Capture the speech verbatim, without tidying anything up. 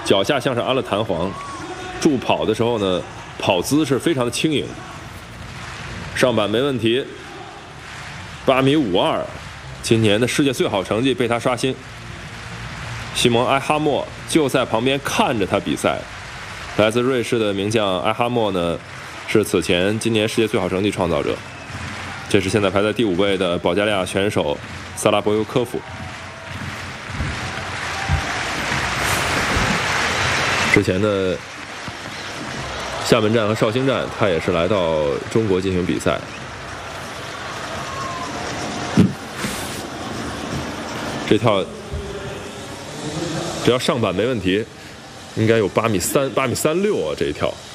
脚下向上安了弹簧，助跑的时候呢，跑姿是非常的轻盈。上板没问题，八米五二，今年的世界最好成绩被他刷新。西蒙埃哈默就在旁边看着他比赛。来自瑞士的名将埃哈默呢，是此前今年世界最好成绩创造者。这是现在排在第五位的保加利亚选手萨拉博尤科夫。之前的厦门站和绍兴站，他也是来到中国进行比赛。这跳只要上板没问题，应该有八米三、八米三六啊！这一跳。